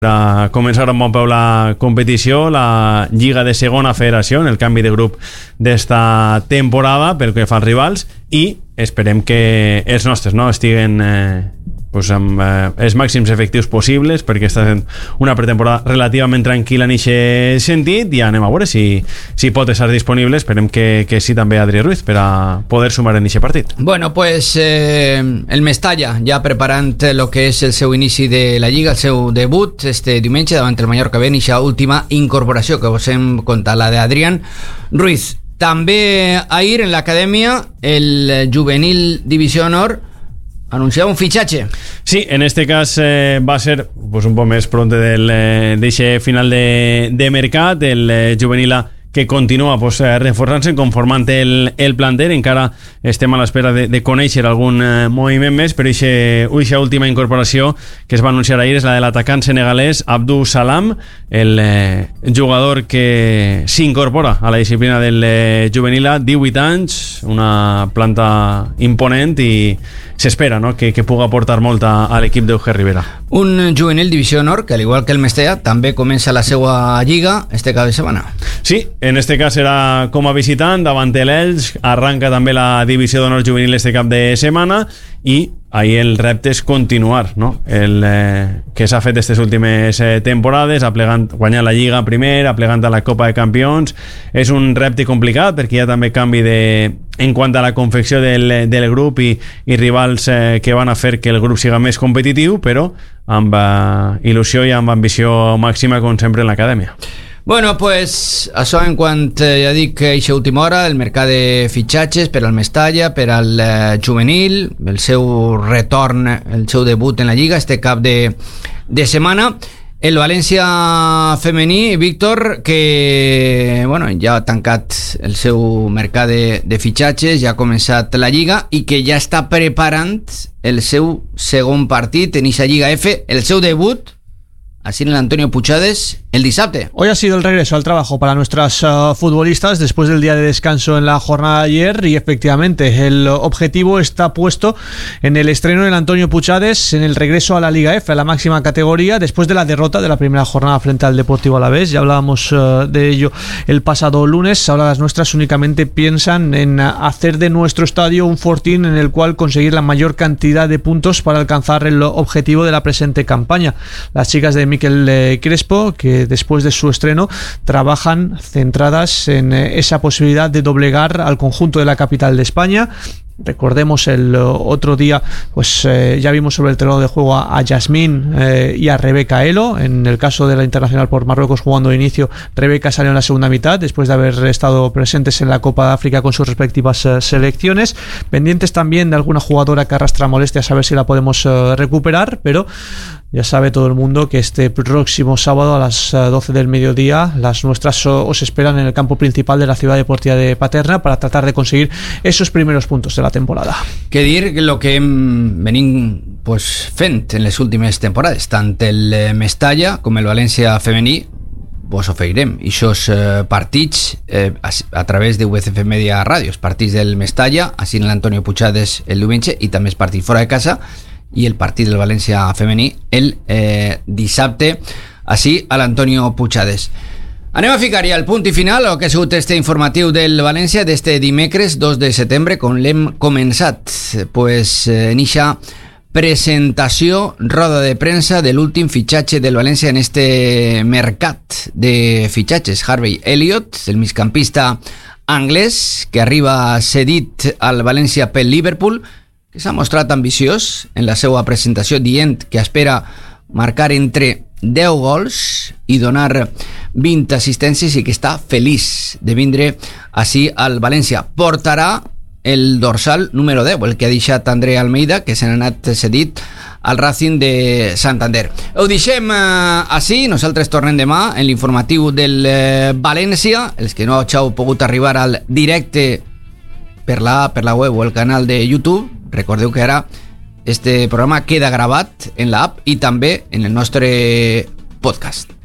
a començar amb bon peu la competició, la Lliga de Segona Federació, el canvi de grup d'esta temporada pel que fa als rivals, i esperem que els nostres estiguen amb els màxims efectius possibles, perquè està sent una pretemporada relativament tranquil·la en aquest sentit, i anem a veure si pot estar disponible. Esperem que sí també Adri Ruiz per a poder sumar en aquest partit. Bueno, pues el Mestalla ja preparant el que és el seu inici de la Lliga, el seu debut este diumenge davant el Mallorca B, i aquesta última incorporació que vos hem contat, la d'Adrián Ruiz. També ahir en l'acadèmia el juvenil Divisió Honor anunciava un fitxatge. Sí, en este cas va ser un poc més pront d'aquest final de mercat. El juvenil A que continua reforçant-se, conformant el planter. Encara estem a l'espera de conèixer algun moviment més, però aquesta última incorporació que es va anunciar ahir és la de l'atacant senegalès Abdou Salam, el jugador que s'incorpora a la disciplina del juvenil A, 18 anys, una planta imponent, i s'espera que pugui aportar molt a l'equip d'Euger Rivera. Un juvenil Divisió Honor que, al igual que el Mestalla, també comença la seva lliga este cap de setmana. Sí, en este cas serà com a visitant davant l'Elx. Arranca també la Divisió d'Honor juvenil este cap de setmana, i ahí el repte és continuar, el que s'ha fet aquestes últimes temporades, guanyar la Lliga primer, aplegant a la Copa de Campions. És un repte complicat perquè hi ha també canvi en quant a la confecció del grup i rivals que van a fer que el grup siga més competitiu, però amb il·lusió i amb ambició màxima, com sempre en l'acadèmia. Bueno, pues això en quant, ja dic, a aquesta última hora, el mercat de fitxatges per al Mestalla, per al juvenil, el seu retorn, el seu debut en la Lliga este cap de setmana. El València femení, Víctor, que ja ha tancat el seu mercat de fitxatges, ja ha començat la Lliga, i que ja està preparant el seu segon partit en aquesta Lliga F, el seu debut así en el Antonio Puchades el dissabte. Hoy ha sido el regreso al trabajo para nuestras futbolistas después del día de descanso en la jornada de ayer, y efectivamente el objetivo está puesto en el estreno del Antonio Puchades, en el regreso a la Liga F, a la máxima categoría, después de la derrota de la primera jornada frente al Deportivo Alavés. Ya hablábamos de ello el pasado lunes. Ahora las nuestras únicamente piensan en hacer de nuestro estadio un fortín en el cual conseguir la mayor cantidad de puntos para alcanzar el objetivo de la presente campaña. Las chicas de Miquel Crespo, que después de su estreno trabajan centradas en esa posibilidad de doblegar al conjunto de la capital de España. Recordemos el otro día, ya vimos sobre el terreno de juego a Yasmín y a Rebeca Elo. En el caso de la internacional por Marruecos jugando de inicio, Rebeca salió en la segunda mitad después de haber estado presentes en la Copa de África con sus respectivas selecciones. Pendientes también de alguna jugadora que arrastra molestias, a ver si la podemos recuperar, pero ya sabe todo el mundo que este próximo sábado a las 12 del mediodía las nuestras os esperan en el campo principal de la ciudad deportiva de Paterna para tratar de conseguir esos primeros puntos de la temporada. Què dir que el que hem venim fent en les últimes temporades, tant el Mestalla com el València femení, vos oferirem aquests partits a través de UCF Media Ràdios, partits del Mestalla, així en l'Antonio Puchades el diumenge, i també els partits fora de casa, i el partit del València femení el dissabte, així a l'Antonio Puchades. Anem a ficar ja el punt i final al que ha sigut este informatiu del València d'este dimecres 2 de setembre, com l'hem començat en eixa presentació, roda de premsa de l'últim fitxatge del València en este mercat de fitxatges. Harvey Elliott, el migcampista anglès que arriba cedit al València pel Liverpool, que s'ha mostrat ambiciós en la seva presentació, dient que espera marcar entre 10 gols i donar 20 assistències, i que està feliç de vindre així al València. Portarà el dorsal número 10, el que ha deixat André Almeida, que se n'ha anat cedit al Racing de Santander. Ho deixem així, nosaltres tornem demà en l'informatiu del València. Els que no heu pogut arribar al directe per la web o el canal de YouTube, recordeu que ara este programa queda gravat en l'app i també en el nostre podcast.